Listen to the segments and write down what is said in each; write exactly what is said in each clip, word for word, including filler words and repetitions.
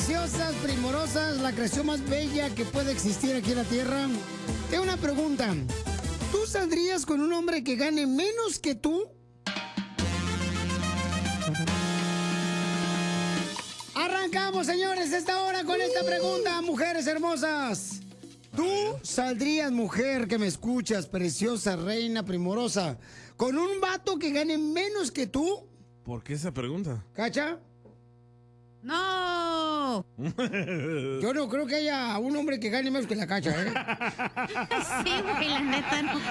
preciosas, primorosas, la creación más bella que puede existir aquí en la tierra. Tengo una pregunta. ¿Tú saldrías con un hombre que gane menos que tú? Arrancamos, señores, esta hora con esta pregunta, mujeres hermosas. ¿Tú saldrías, mujer que me escuchas, preciosa, reina, primorosa, con un vato que gane menos que tú? ¿Por qué esa pregunta? ¿Cacha? ¡No! Yo no creo que haya un hombre que gane menos que la Cacha, ¿eh? Sí, güey, la neta no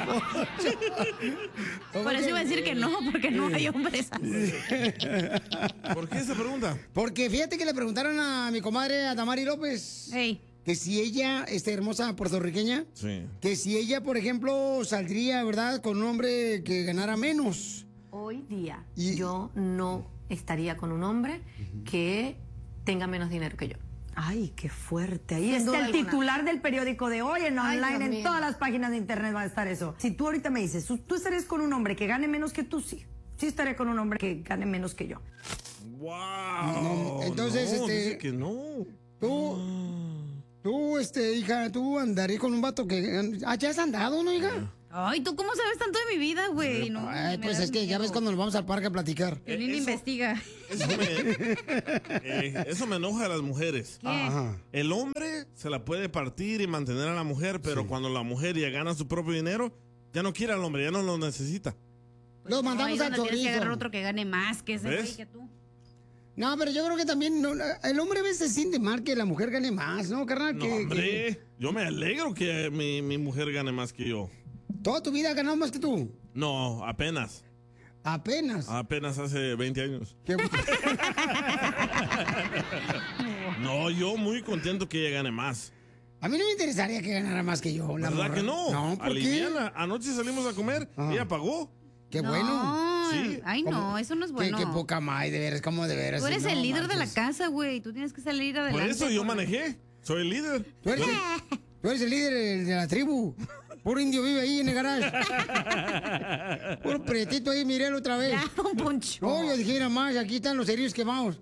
creo. Por eso iba a decir que no, porque no hay hombres así. ¿Por qué esa pregunta? Porque fíjate que le preguntaron a mi comadre, a Damari López, hey. que si ella, esta hermosa puertorriqueña, sí. que si ella, por ejemplo, saldría, ¿verdad?, con un hombre que ganara menos. Hoy día y... yo no estaría con un hombre uh-huh. que tenga menos dinero que yo. Ay, qué fuerte. Ahí Sin está el alguna. titular del periódico de hoy, en online, Ay, en todas las páginas de internet va a estar eso. Si tú ahorita me dices, ¿tú estarías con un hombre que gane menos que tú? Sí. Sí estaré con un hombre que gane menos que yo. ¡Wow! No, entonces, no, este... dice que no. Tú... Tú, este, hija, tú andarías con un vato que... Ah, ¿ya has andado, no, hija? Ay, ¿tú cómo sabes tanto de mi vida, güey? No, Ay, pues es que miedo. Ya ves cuando nos vamos al parque a platicar. El niño investiga. Eso me, eh, eso me enoja a las mujeres. ¿Qué? Ajá. El hombre se la puede partir y mantener a la mujer, pero sí. cuando la mujer ya gana su propio dinero, ya no quiere al hombre, ya no lo necesita. Pues lo mandamos no, al chorizo. Tienes que agarrar otro que gane más que ese güey que tú. No, pero yo creo que también no, el hombre a veces se siente mal que la mujer gane más, ¿no, carnal? No, que, hombre, que... yo me alegro que mi, mi mujer gane más que yo. ¿Toda tu vida ha ganado más que tú? No, apenas. ¿Apenas? Apenas hace veinte años. ¿Qué? No, yo muy contento que ella gane más. A mí no me interesaría que ganara más que yo. La ¿Verdad morra. que no? No, ¿por Aliviana. Qué? Anoche salimos a comer, Ajá. ella pagó. Qué no, bueno. Sí. Ay, no, eso no es bueno. Qué, qué poca más, de veras, como de veras. Tú eres no, el líder manches. de la casa, güey. Tú tienes que salir adelante. Por eso yo manejé. Soy el líder. Tú eres, el, tú eres el líder de la tribu. Puro indio vive ahí en el garage. Puro pretito ahí, miré otra vez. Ya, un poncho. No, yo dije, nada más, aquí están los cerillos quemados.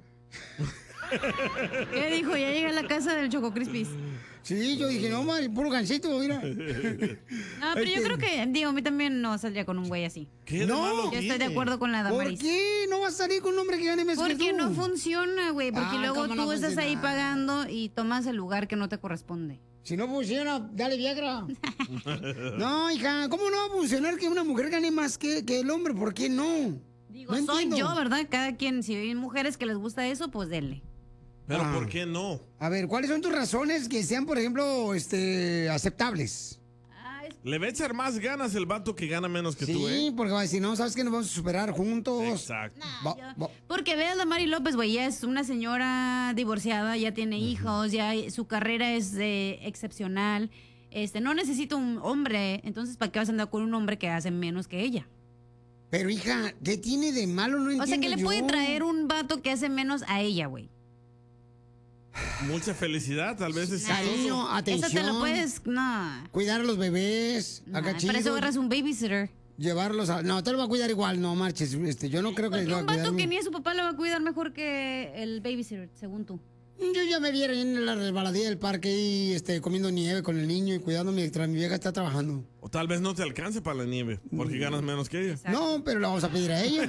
¿Qué dijo? Ya llegué a la casa del Choco Crispis. Sí, yo dije, no, man, puro gancito, mira. No, pero yo creo que, digo, a mí también no saldría con un güey así. ¿Qué no, yo estoy de acuerdo con la Damaris. ¿Por qué no vas a salir con un hombre que gane más que tú? Porque no funciona, güey. Porque ah, luego tú no estás funciona? ahí pagando y tomas el lugar que no te corresponde. Si no funciona, dale Viagra. No, hija, ¿cómo no va a funcionar que una mujer gane más que, que el hombre? ¿Por qué no? Digo, no soy entiendo. yo, ¿verdad? Cada quien, si hay mujeres que les gusta eso, pues denle. Pero ah. ¿por qué no? A ver, ¿cuáles son tus razones que sean, por ejemplo, este, aceptables? Ah, es... Le va a echar más ganas el vato que gana menos que sí, tú, ¿eh? Sí, porque va a decir, no, ¿sabes que nos vamos a superar juntos? Exacto. Nah, va, yo... va. Porque veas a Mari López, güey, ya es una señora divorciada, ya tiene uh-huh. hijos, ya su carrera es eh, excepcional. Este, no necesita un hombre, entonces ¿para qué vas a andar con un hombre que hace menos que ella? Pero hija, ¿qué tiene de malo? No entiendo. O sea, ¿qué le yo. puede traer un vato que hace menos a ella, güey? Mucha felicidad, tal vez es cariño, atención. Eso te lo puedes, no. Cuidar a los bebés, No, acá para eso agarras un babysitter. Llevarlos a... No, te lo va a cuidar igual, no marches. Este, yo no creo que... Porque lo va un a vato cuidar. que ni a su papá lo va a cuidar mejor que el babysitter, según tú. Yo ya me viera en la resbaladilla del parque y este, comiendo nieve con el niño y cuidando mientras mi vieja está trabajando. O tal vez no te alcance para la nieve, porque mm. ganas menos que ella. Exacto. No, pero la vamos a pedir a ella.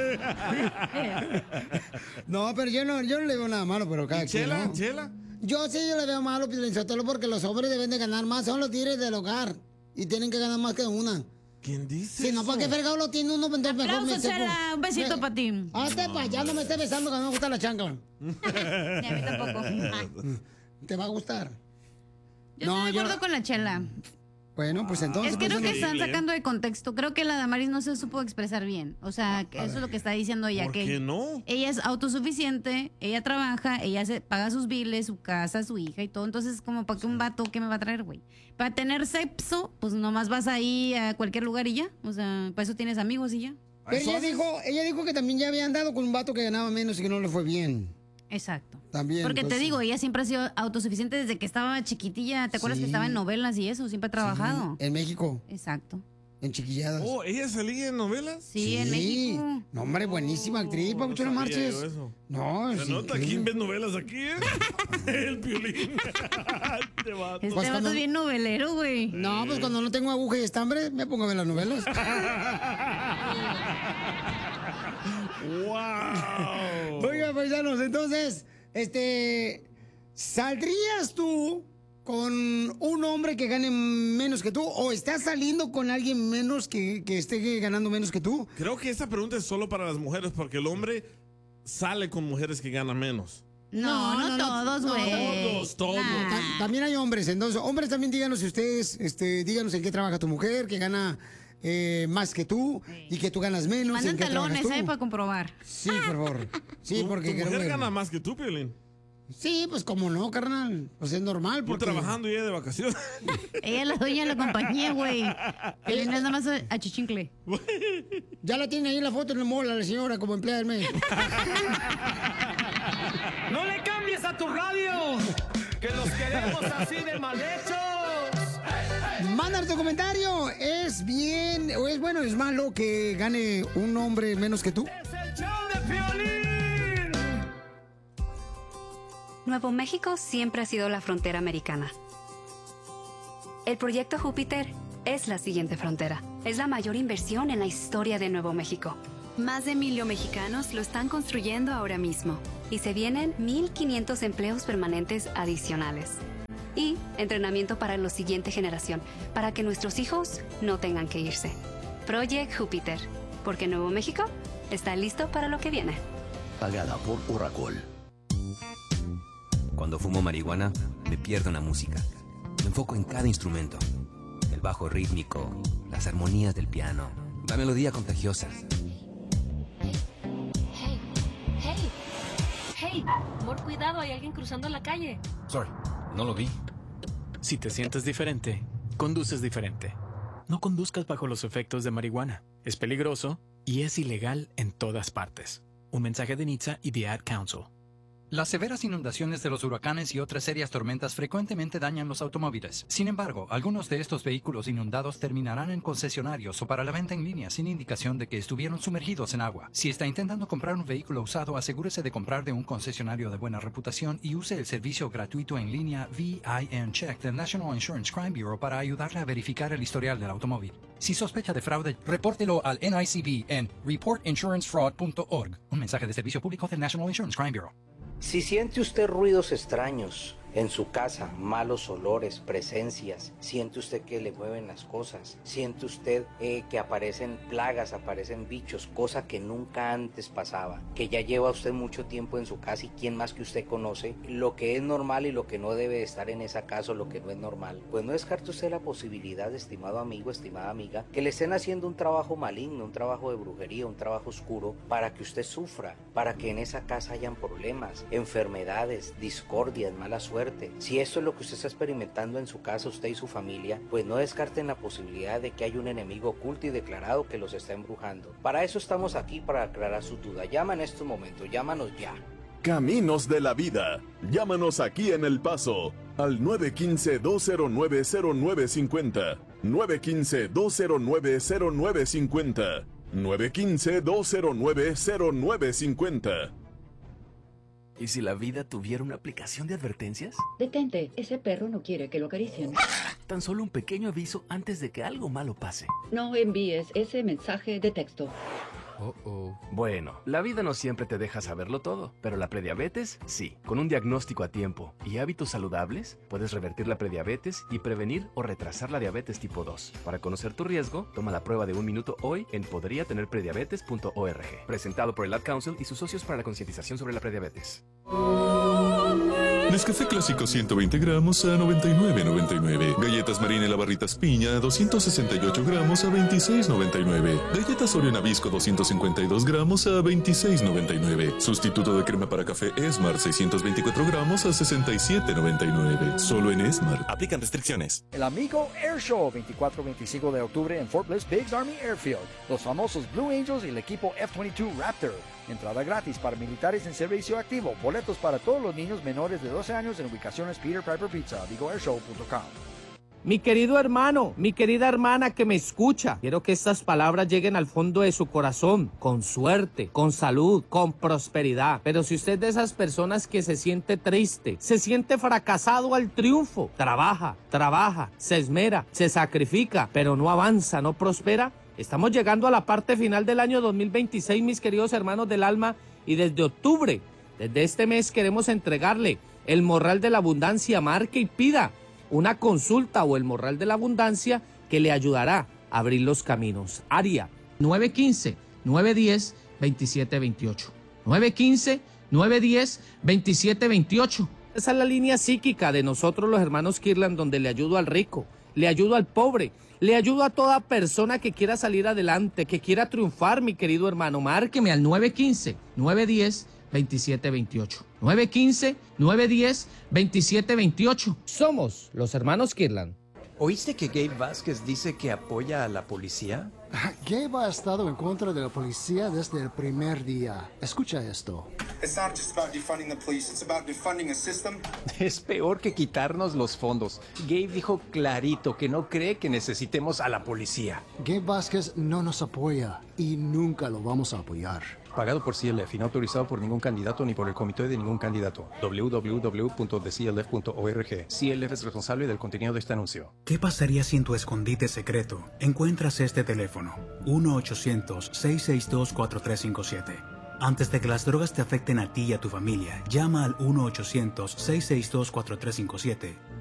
No, pero yo no, yo no le veo nada malo, pero cada quien, Chela, ¿no? Chela. Yo sí, yo le veo malo, Piolinsotelo, porque los hombres deben de ganar más. Son los líderes del hogar y tienen que ganar más que una. ¿Quién dice Si eso? no, ¿para qué fregado lo tiene uno? Entonces mejor Aplauso, me sepo. Chela, un besito para ti. Hazte para allá, no me estés besando que no me gusta la chancla. Ni a mí tampoco. ¿Te va a gustar? Yo no, estoy de acuerdo yo... con la Chela. Bueno, pues entonces... Es que pues, creo que no... están sacando de contexto. Creo que la Damaris no se supo expresar bien. O sea, que eso es lo que está diciendo ella. ¿Por que qué no? Ella es autosuficiente, ella trabaja, ella se paga sus biles, su casa, su hija y todo. Entonces, como para que un vato, ¿qué me va a traer, güey? Para tener sexo, pues nomás vas ahí a cualquier lugar y ya. O sea, para eso tienes amigos y ya. Pero ella dijo, ella dijo que también ya había andado con un vato que ganaba menos y que no le fue bien. Exacto. También. Porque entonces... te digo, ella siempre ha sido autosuficiente desde que estaba chiquitilla. ¿Te acuerdas sí. que estaba en novelas y eso? Siempre ha trabajado. Sí, en México. Exacto. en Chiquilladas. Oh, ¿ella salía en novelas? Sí, Sí. en México. No, hombre, buenísima actriz, Oh, Papuchón, no sabía yo marches. eso. No, Se es nota increíble. quién ve novelas aquí, ¿eh? El Piolín. Este vato. Este Pues vato cuando- es bien novelero, güey. No, pues cuando no tengo aguja y estambre, me pongo a ver las novelas. ¡Wow! Oiga, paisanos, entonces, este, ¿saldrías tú con un hombre que gane menos que tú? ¿O estás saliendo con alguien menos que, que esté ganando menos que tú? Creo que esta pregunta es solo para las mujeres porque el hombre sale con mujeres que ganan menos. No, no, No, no, no, todos, no, güey. todos, todos. Nah. Ta- También hay hombres, entonces, hombres también díganos si ustedes, este, díganos en qué trabaja tu mujer, que gana eh, más que tú y que tú ganas menos. Mandan ¿en qué trabajas talones, tú? ¿eh? Para comprobar. Sí, por favor. Sí, Tu- porque tu creo mujer que- gana más que tú, Piolín. Sí, pues cómo no, carnal. Pues es normal. Tú Porque... trabajando y ella de vacaciones. Ella es la dueña de la compañía, güey. Ella es nada más a, a chichincle. Ya la tiene ahí en la foto en el mall a la señora como empleada del mes. ¡No le cambies a tu radio! ¡Que los queremos así de mal hechos! Manda tu comentario. ¿Es bien o es bueno o es malo que gane un hombre menos que tú? ¡Es el show de Piolín! Nuevo México siempre ha sido la frontera americana. El proyecto Júpiter es la siguiente frontera. Es la mayor inversión en la historia de Nuevo México. Más de mil mexicanos lo están construyendo ahora mismo. Y se vienen mil quinientos empleos permanentes adicionales. Y entrenamiento para la siguiente generación, para que nuestros hijos no tengan que irse. Project Júpiter, porque Nuevo México está listo para lo que viene. Pagada por Oracol. Cuando fumo marihuana, me pierdo en la música. Me enfoco en cada instrumento. El bajo rítmico, las armonías del piano, la melodía contagiosa. Hey, hey, hey, amor, cuidado, hay alguien cruzando la calle. Sorry, no lo vi. Si te sientes diferente, conduces diferente. No conduzcas bajo los efectos de marihuana. Es peligroso y es ilegal en todas partes. Un mensaje de N H T S A y The Ad Council. Las severas inundaciones de los huracanes y otras serias tormentas frecuentemente dañan los automóviles. Sin embargo, algunos de estos vehículos inundados terminarán en concesionarios o para la venta en línea sin indicación de que estuvieron sumergidos en agua. Si está intentando comprar un vehículo usado, asegúrese de comprar de un concesionario de buena reputación y use el servicio gratuito en línea V I N Check del National Insurance Crime Bureau para ayudarle a verificar el historial del automóvil. Si sospecha de fraude, repórtelo al N I C B en report insurance fraud punto org. Un mensaje de servicio público del National Insurance Crime Bureau. Si siente usted ruidos extraños en su casa, malos olores, presencias, siente usted que le mueven las cosas, siente usted eh, que aparecen plagas, aparecen bichos, cosa que nunca antes pasaba, que ya lleva usted mucho tiempo en su casa y quién más que usted conoce lo que es normal y lo que no debe estar en esa casa o lo que no es normal, pues no descarte usted la posibilidad, estimado amigo, estimada amiga, que le estén haciendo un trabajo maligno, un trabajo de brujería, un trabajo oscuro para que usted sufra, para que en esa casa hayan problemas, enfermedades, discordias, mala suerte. Si esto es lo que usted está experimentando en su casa, usted y su familia, pues no descarten la posibilidad de que haya un enemigo oculto y declarado que los está embrujando. Para eso estamos aquí, para aclarar sus dudas. Llama en estos momentos, llámanos ya. Caminos de la vida. Llámanos aquí en El Paso al nueve uno cinco, dos cero nueve, cero nueve cinco cero, nueve uno cinco, dos cero nueve, cero nueve cinco cero, nueve uno cinco, dos cero nueve, cero nueve cinco cero. ¿Y si la vida tuviera una aplicación de advertencias? Detente, ese perro no quiere que lo acaricien. Tan solo un pequeño aviso antes de que algo malo pase. No envíes ese mensaje de texto. Oh, oh. Bueno, la vida no siempre te deja saberlo todo, pero la prediabetes sí. Con un diagnóstico a tiempo y hábitos saludables, puedes revertir la prediabetes y prevenir o retrasar la diabetes tipo dos. Para conocer tu riesgo, toma la prueba de un minuto hoy en podría tener prediabetes punto org. Presentado por el Ad Council y sus socios para la concientización sobre la prediabetes. Nescafé clásico ciento veinte gramos a noventa y nueve noventa y nueve. Galletas Marina y la barritas piña a doscientos sesenta y ocho gramos a veintiséis noventa y nueve. Galletas Oreo Nabisco doscientos cincuenta y dos gramos a veintiséis noventa y nueve. Sustituto de crema para café Esmar seiscientos veinticuatro gramos a sesenta y siete noventa y nueve. Solo en Esmar. Aplican restricciones. El Amigo Air Show, veinticuatro y veinticinco de octubre en Fort Bliss Biggs Army Airfield. Los famosos Blue Angels y el equipo F veintidós Raptor. Entrada gratis para militares en servicio activo. Boletos para todos los niños menores de doce años en ubicaciones Peter Piper Pizza, amigo air show punto com. Mi querido hermano, mi querida hermana que me escucha, quiero que estas palabras lleguen al fondo de su corazón, con suerte, con salud, con prosperidad. Pero si usted es de esas personas que se siente triste, se siente fracasado al triunfo, trabaja, trabaja, se esmera, se sacrifica, pero no avanza, no prospera, estamos llegando a la parte final del año dos mil veintiséis, mis queridos hermanos del alma, y desde octubre, desde este mes queremos entregarle el morral de la abundancia. Marque y pida una consulta o el morral de la abundancia que le ayudará a abrir los caminos. Área nueve uno cinco, nueve uno cero, dos siete dos ocho. nueve uno cinco, nueve uno cero, dos siete dos ocho. Esa es la línea psíquica de nosotros los hermanos Kirlan, donde le ayudo al rico, le ayudo al pobre, le ayudo a toda persona que quiera salir adelante, que quiera triunfar, mi querido hermano. Márqueme al nueve uno cinco, nueve uno cero, dos siete dos ocho. nueve uno cinco, nueve uno cero, dos siete dos ocho. Somos los hermanos Kirlan. ¿Oíste que Gabe Vázquez dice que apoya a la policía? Gabe ha estado en contra de la policía desde el primer día. Escucha esto. Es peor que quitarnos los fondos. Gabe dijo clarito que no cree que necesitemos a la policía. Gabe Vázquez no nos apoya y nunca lo vamos a apoyar. Pagado por C L F y no autorizado por ningún candidato ni por el comité de ningún candidato. doble u doble u doble u punto the c l f punto org. C L F es responsable del contenido de este anuncio. ¿Qué pasaría si en tu escondite secreto encuentras este teléfono? uno ochocientos, seis seis dos, cuatro tres cinco siete. Antes de que las drogas te afecten a ti y a tu familia, llama al uno ochocientos, seis seis dos, cuatro tres cinco siete